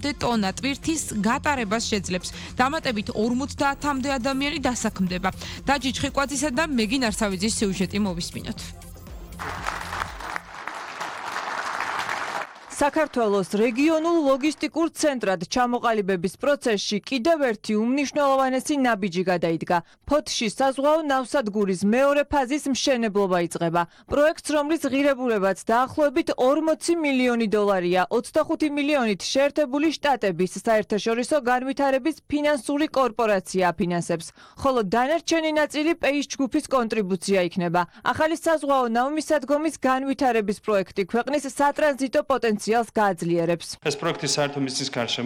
მამდე ტონა ტვირთის გატარებას შეძლებს. დამატებით 50-მდე ადამიანი დასაქმდება. დაჯი ჩხიკვაძისა და მეგინ არსავიძის სიუჟეტი მოვისმინოთ. საქართველოს რეგიონულ ლოგისტიკურ ცენტრად ჩამოყალიბების პროცესში კიდევ ერთი უმნიშვნელოვანესი ნაბიჯი გადაიდგა. ფოთში საზღვაო ნავსადგურის მეორე ფაზის მშენებლობა იწყება. პროექტს, რომლის ღირებულებაც დაახლოებით 40 მილიონი დოლარია, 25 მილიონით შეერთებული შტატების საერთაშორისო განვითარების ფინანსური კორპორაცია აფინანსებს, ხოლო დანარჩენი ნაწილი პეის ჯგუფის კონტრიბუცია იქნება. ახალი საზღვაო ნავმისადგომის განვითარების პროექტი ქვეყნის სატრანზიტო პოტენციალს გააძლიერებს. ეს პროექტი საერთო მიზნის გარშემო